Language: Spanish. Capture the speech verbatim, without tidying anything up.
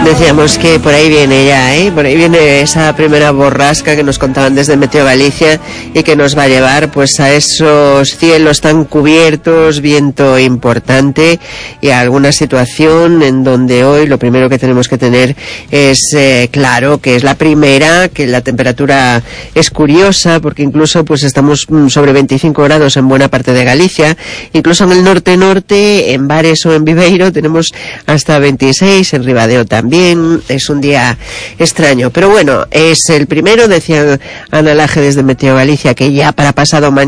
Decíamos que por ahí viene ya, ¿eh? Por ahí viene esa primera borrasca que nos contaban desde Meteo Galicia y que nos va a llevar pues a esos cielos tan cubiertos, viento importante y a alguna situación en donde hoy lo primero que tenemos que tener es eh, claro que es la primera, que la temperatura es curiosa porque incluso pues estamos sobre veinticinco grados en buena parte de Galicia, incluso en el norte-norte, en Bares o en Viveiro tenemos hasta veintiséis, en Ribadeo también. Es un día extraño, pero bueno, es el primero, decía Ana Laje desde Meteo Galicia, que ya para pasado mañana